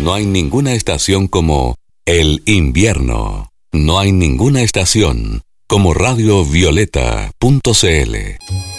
No hay ninguna estación como el invierno. No hay ninguna estación como radiovioleta.cl.